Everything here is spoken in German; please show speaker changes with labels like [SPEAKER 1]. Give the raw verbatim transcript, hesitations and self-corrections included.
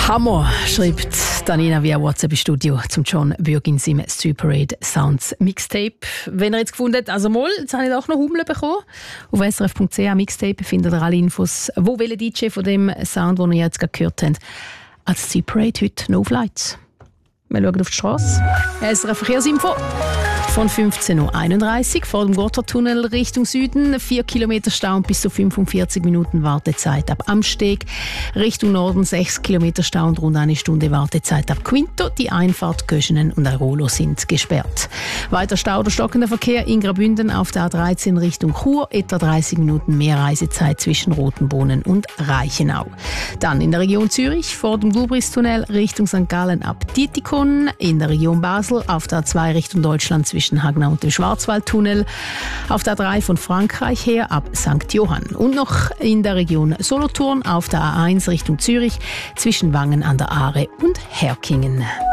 [SPEAKER 1] Hammer, schreibt Danina via WhatsApp im Studio zum John Bürgin im Super eight Sounds Mixtape. Wenn ihr jetzt gefunden habt, also mal, jetzt habe ich doch noch Hummel bekommen. Auf s r f punkt c h Mixtape findet ihr alle Infos, wo welcher D J von dem Sound, den ihr jetzt gerade gehört habt, als Super eight heute No Flights. Wir schauen auf die Straße. S R F Verkehrsinfo. Von fünfzehn Uhr einunddreißig vor dem Gotthardtunnel Richtung Süden. vier Kilometer Stau und bis zu fünfundvierzig Minuten Wartezeit ab Amsteg. Richtung Norden sechs Kilometer Stau und rund eine Stunde Wartezeit ab Quinto. Die Einfahrt Köschenen und Airolo sind gesperrt. Weiter Stau oder stockender Verkehr in Graubünden auf der A dreizehn Richtung Chur. Etwa dreißig Minuten mehr Reisezeit zwischen Rotenbohnen und Reichenau. Dann in der Region Zürich vor dem Gubristunnel Richtung Sankt Gallen ab Dietikon. In der Region Basel auf der A zwei Richtung Deutschland zwischen Hagnau und dem Schwarzwaldtunnel, auf der A drei von Frankreich her ab Sankt Johann und noch in der Region Solothurn auf der A eins Richtung Zürich zwischen Wangen an der Aare und Herkingen.